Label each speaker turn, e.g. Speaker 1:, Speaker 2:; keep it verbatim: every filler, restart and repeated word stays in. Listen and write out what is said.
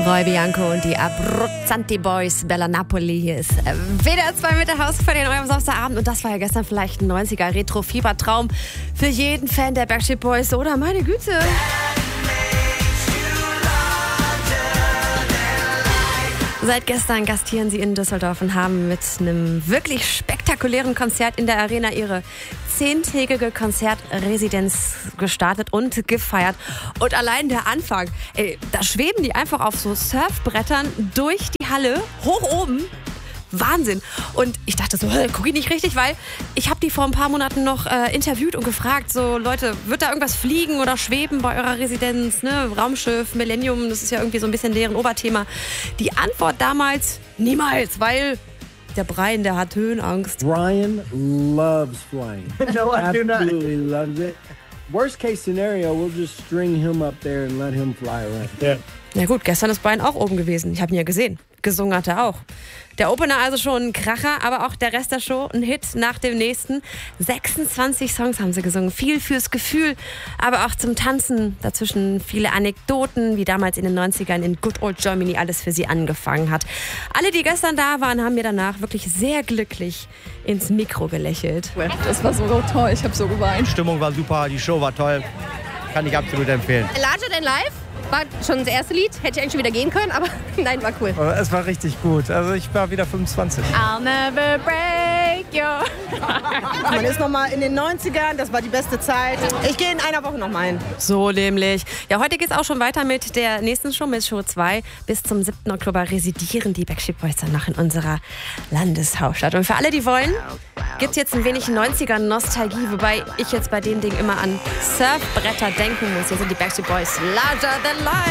Speaker 1: Roy Bianco und die Abruzzanti Boys, Bella Napoli. Hier ist W D R zwei mit der Hausparty in eurem Samstagabend. Und das war ja gestern vielleicht ein neunziger Retro-Fiebertraum für jeden Fan der Backstreet Boys, oder? Meine Güte. Seit gestern gastieren sie in Düsseldorf und haben mit einem wirklich spektakulären Konzert in der Arena ihre zehntägige Konzertresidenz gestartet und gefeiert. Und allein der Anfang, ey, da schweben die einfach auf so Surfbrettern durch die Halle, hoch oben. Wahnsinn. Und ich dachte so, gucke ich nicht richtig, weil ich habe die vor ein paar Monaten noch äh, interviewt und gefragt, so Leute, wird da irgendwas fliegen oder schweben bei eurer Residenz? Ne? Raumschiff, Millennium, das ist ja irgendwie so ein bisschen deren Oberthema. Die Antwort damals, niemals, weil der Brian, der hat Höhenangst.
Speaker 2: Brian loves flying.
Speaker 3: No, I do not.
Speaker 2: Absolutely loves it. Worst case scenario, we'll just string him up there and let him fly around.
Speaker 3: Yeah.
Speaker 1: Na gut, gestern ist Brian auch oben gewesen. Ich habe ihn ja gesehen. Gesungen hat er auch. Der Opener also schon ein Kracher, aber auch der Rest der Show ein Hit nach dem nächsten. sechsundzwanzig Songs haben sie gesungen. Viel fürs Gefühl, aber auch zum Tanzen. Dazwischen viele Anekdoten, wie damals in den neunzigern in Good Old Germany alles für sie angefangen hat. Alle, die gestern da waren, haben mir danach wirklich sehr glücklich ins Mikro gelächelt.
Speaker 4: Das war so toll, ich habe so geweint.
Speaker 3: Die Stimmung war super, die Show war toll. Kann ich absolut empfehlen.
Speaker 5: Larger Than Life war schon das erste Lied. Hätte ich eigentlich schon wieder gehen können, aber nein, war cool.
Speaker 6: Es war richtig gut. Also ich war wieder fünfundzwanzig.
Speaker 5: I'll never break your...
Speaker 7: Man ist nochmal in den neunzigern, das war die beste Zeit. Ich gehe in einer Woche nochmal hin.
Speaker 1: So nämlich. Ja, heute geht es auch schon weiter mit der nächsten Show, mit Show zwei. Bis zum siebten Oktober residieren die Backstreet Boys danach in unserer Landeshauptstadt. Und für alle, die wollen, gibt es jetzt ein wenig neunziger-Nostalgie, wobei ich jetzt bei dem Ding immer an Surfbretter denken muss. Hier sind die Backstreet Boys. Larger than life.